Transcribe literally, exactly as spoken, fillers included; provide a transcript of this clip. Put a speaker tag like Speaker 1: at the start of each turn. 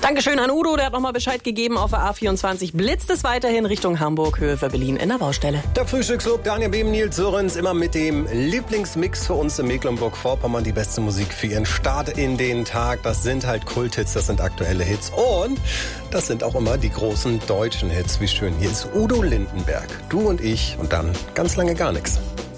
Speaker 1: Dankeschön an Udo, der hat nochmal Bescheid gegeben. Auf der A vierundzwanzig blitzt es weiterhin Richtung Hamburg, Höhe für Berlin in der Baustelle.
Speaker 2: Der Frühstücksclub, Daniel Behm, Nils Sörens, immer mit dem Lieblingsmix für uns in Mecklenburg-Vorpommern. Die beste Musik für ihren Start in den Tag. Das sind halt Kulthits, das sind aktuelle Hits. Und das sind auch immer die großen deutschen Hits. Wie schön, hier ist Udo Lindenberg. Du und ich und dann ganz lange gar nichts.